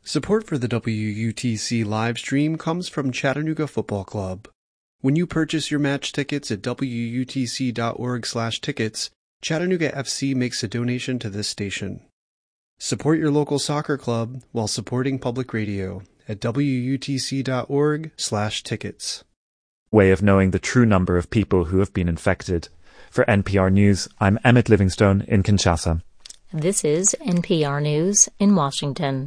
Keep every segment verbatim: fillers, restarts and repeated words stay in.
Support for the W U T C live stream comes from Chattanooga Football Club. When you purchase your match tickets at W U T C dot org slash tickets, Chattanooga F C makes a donation to this station. Support your local soccer club while supporting public radio at W U T C dot org slash tickets. Way of knowing the true number of people who have been infected. For N P R News, I'm Emmett Livingstone in Kinshasa. This is N P R News in Washington.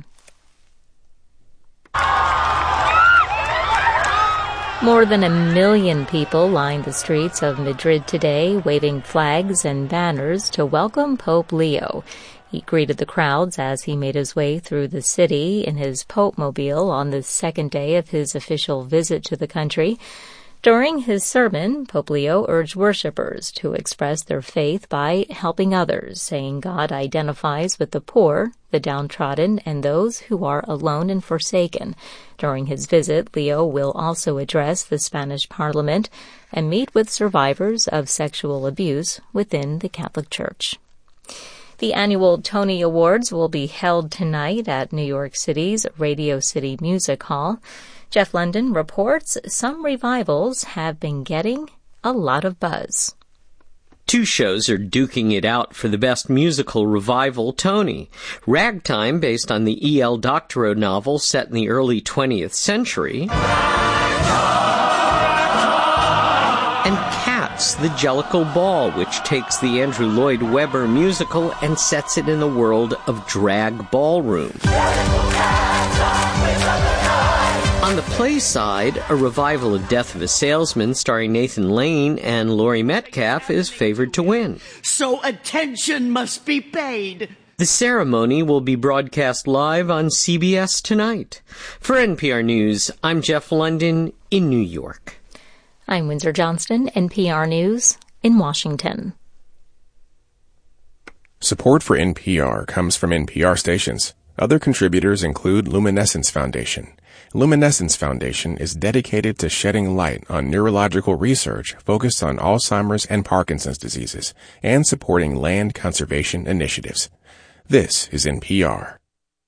More than a million people lined the streets of Madrid today, waving flags and banners to welcome Pope Leo. He greeted the crowds as he made his way through the city in his Pope-mobile on the second day of his official visit to the country. During his sermon, Pope Leo urged worshippers to express their faith by helping others, saying God identifies with the poor, the downtrodden, and those who are alone and forsaken. During his visit, Leo will also address the Spanish Parliament and meet with survivors of sexual abuse within the Catholic Church. The annual Tony Awards will be held tonight at New York City's Radio City Music Hall. Jeff London reports some revivals have been getting a lot of buzz. Two shows are duking it out for the Best Musical Revival Tony. Ragtime, based on the E L Doctorow novel set in the early twentieth century. And Cats, the Jellicle Ball, which takes the Andrew Lloyd Webber musical and sets it in the world of drag ballroom. On the play side, a revival of Death of a Salesman starring Nathan Lane and Laurie Metcalf is favored to win. So attention must be paid. The ceremony will be broadcast live on C B S tonight. For N P R News, I'm Jeff London in New York. I'm Windsor Johnston, N P R News in Washington. Support for N P R comes from N P R stations. Other contributors include Luminescence Foundation. Luminescence Foundation is dedicated to shedding light on neurological research focused on Alzheimer's and Parkinson's diseases and supporting land conservation initiatives. This is N P R.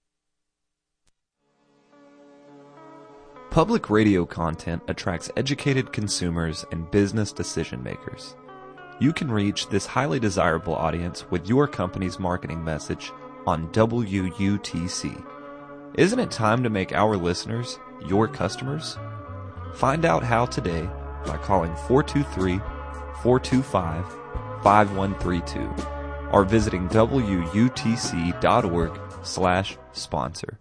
Public radio content attracts educated consumers and business decision makers. You can reach this highly desirable audience with your company's marketing message on W U T C. Isn't it time to make our listeners your customers? Find out how today by calling four two three, four two five, five one three two or visiting W U T C dot org slash sponsor.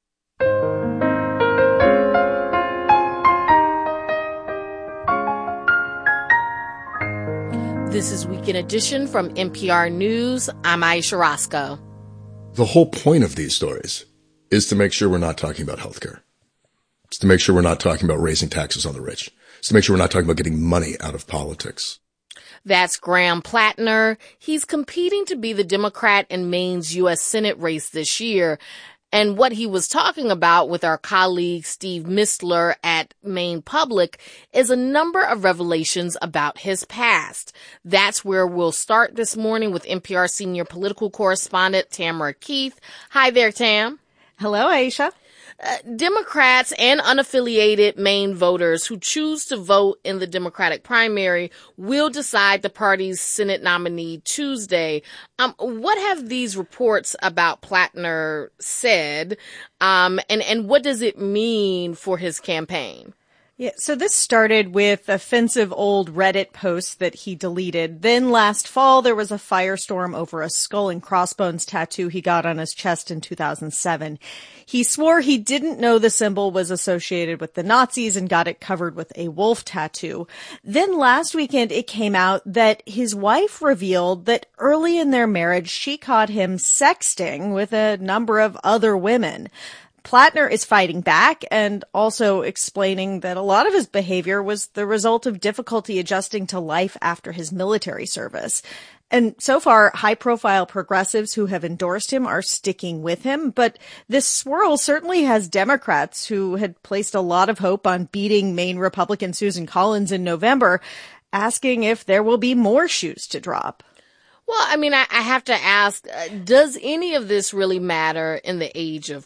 This is Weekend Edition from N P R News. I'm Aisha Roscoe. The whole point of these stories is to make sure we're not talking about healthcare. It's to make sure we're not talking about raising taxes on the rich. It's to make sure we're not talking about getting money out of politics. That's Graham Plattner. He's competing to be the Democrat in Maine's U S Senate race this year. And what he was talking about with our colleague Steve Mistler at Maine Public is a number of revelations about his past. That's where we'll start this morning with N P R senior political correspondent Tamara Keith. Hi there, Tam. Hello, Aisha. Uh, Democrats and unaffiliated Maine voters who choose to vote in the Democratic primary will decide the party's Senate nominee Tuesday. Um, what have these reports about Plattner said, um, and, and what does it mean for his campaign? Yeah, so this started with offensive old Reddit posts that he deleted. Then last fall, there was a firestorm over a skull and crossbones tattoo he got on his chest in two thousand seven. He swore he didn't know the symbol was associated with the Nazis and got it covered with a wolf tattoo. Then last weekend, it came out that his wife revealed that early in their marriage, she caught him sexting with a number of other women. Plattner is fighting back and also explaining that a lot of his behavior was the result of difficulty adjusting to life after his military service. And so far, high-profile progressives who have endorsed him are sticking with him. But this swirl certainly has Democrats who had placed a lot of hope on beating Maine Republican Susan Collins in November, asking if there will be more shoes to drop. Well, I mean, I, I have to ask, uh, does any of this really matter in the age of